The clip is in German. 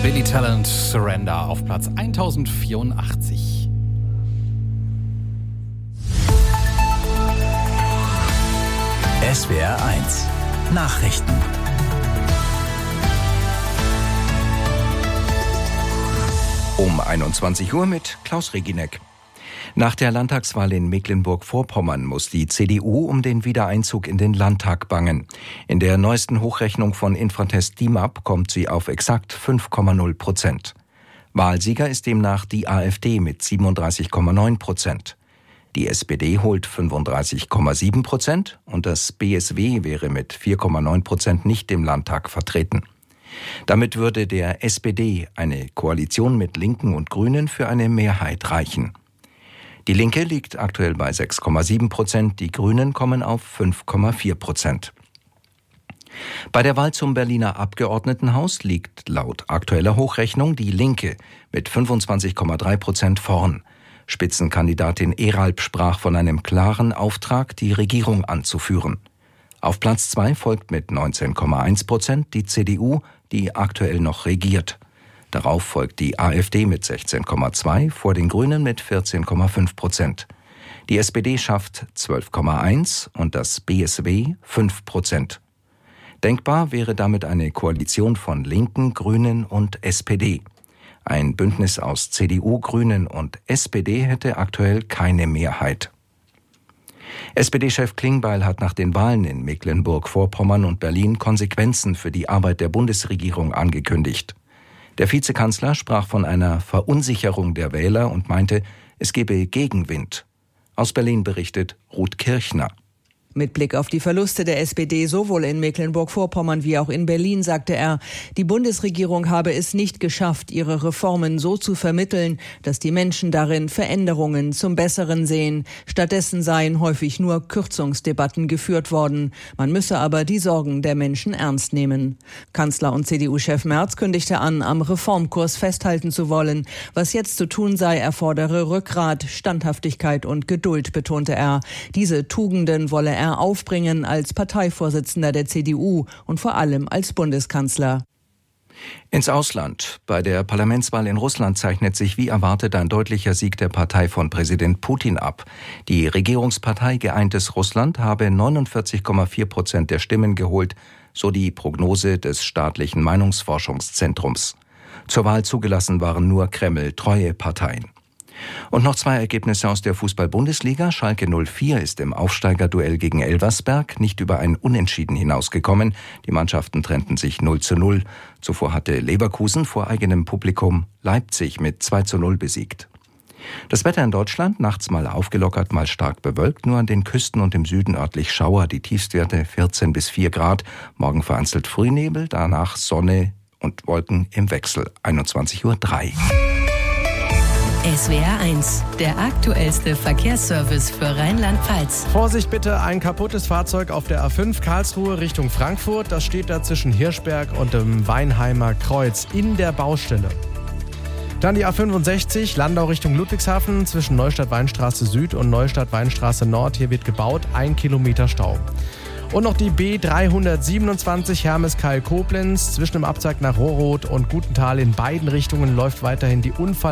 Billy Talent, Surrender auf Platz 1084. SWR 1 Nachrichten. Um 21 Uhr mit Klaus Reginek. Nach der Landtagswahl in Mecklenburg-Vorpommern muss die CDU um den Wiedereinzug in den Landtag bangen. In der neuesten Hochrechnung von Infratest DIMAP kommt sie auf exakt 5,0%. Wahlsieger ist demnach die AfD mit 37,9%. Die SPD holt 35,7% und das BSW wäre mit 4,9% nicht im Landtag vertreten. Damit würde der SPD eine Koalition mit Linken und Grünen für eine Mehrheit reichen. Die Linke liegt aktuell bei 6,7%, die Grünen kommen auf 5,4%. Bei der Wahl zum Berliner Abgeordnetenhaus liegt laut aktueller Hochrechnung die Linke mit 25,3% vorn. Spitzenkandidatin Eralp sprach von einem klaren Auftrag, die Regierung anzuführen. Auf Platz 2 folgt mit 19,1% die CDU, die aktuell noch regiert. Darauf folgt die AfD mit 16,2%, vor den Grünen mit 14,5%. Die SPD schafft 12,1% und das BSW 5%. Denkbar wäre damit eine Koalition von Linken, Grünen und SPD. Ein Bündnis aus CDU, Grünen und SPD hätte aktuell keine Mehrheit. SPD-Chef Klingbeil hat nach den Wahlen in Mecklenburg-Vorpommern und Berlin Konsequenzen für die Arbeit der Bundesregierung angekündigt. Der Vizekanzler sprach von einer Verunsicherung der Wähler und meinte, es gebe Gegenwind. Aus Berlin berichtet Ruth Kirchner. Mit Blick auf die Verluste der SPD sowohl in Mecklenburg-Vorpommern wie auch in Berlin sagte er, die Bundesregierung habe es nicht geschafft, ihre Reformen so zu vermitteln, dass die Menschen darin Veränderungen zum Besseren sehen. Stattdessen seien häufig nur Kürzungsdebatten geführt worden. Man müsse aber die Sorgen der Menschen ernst nehmen. Kanzler und CDU-Chef Merz kündigte an, am Reformkurs festhalten zu wollen. Was jetzt zu tun sei, erfordere Rückgrat, Standhaftigkeit und Geduld, betonte er. Diese Tugenden wolle er aufbringen als Parteivorsitzender der CDU und vor allem als Bundeskanzler. Ins Ausland. Bei der Parlamentswahl in Russland zeichnet sich wie erwartet ein deutlicher Sieg der Partei von Präsident Putin ab. Die Regierungspartei Geeintes Russland habe 49,4% der Stimmen geholt, so die Prognose des staatlichen Meinungsforschungszentrums. Zur Wahl zugelassen waren nur Kreml-treue Parteien. Und noch 2 Ergebnisse aus der Fußball-Bundesliga. Schalke 04 ist im Aufsteigerduell gegen Elversberg nicht über ein Unentschieden hinausgekommen. Die Mannschaften trennten sich 0:0. Zuvor hatte Leverkusen vor eigenem Publikum Leipzig mit 2:0 besiegt. Das Wetter in Deutschland, nachts mal aufgelockert, mal stark bewölkt, nur an den Küsten und im Süden örtlich Schauer, die Tiefstwerte 14 bis 4 Grad. Morgen vereinzelt Frühnebel, danach Sonne und Wolken im Wechsel. 21:03 Uhr. SWR 1, der aktuellste Verkehrsservice für Rheinland-Pfalz. Vorsicht bitte, ein kaputtes Fahrzeug auf der A5 Karlsruhe Richtung Frankfurt. Das steht da zwischen Hirschberg und dem Weinheimer Kreuz in der Baustelle. Dann die A65 Landau Richtung Ludwigshafen zwischen Neustadt-Weinstraße Süd und Neustadt-Weinstraße Nord. Hier wird gebaut, 1 Kilometer Stau. Und noch die B327 Hermeskeil-Koblenz zwischen dem Abzweig nach Rohroth und Gutenthal in beiden Richtungen läuft weiterhin die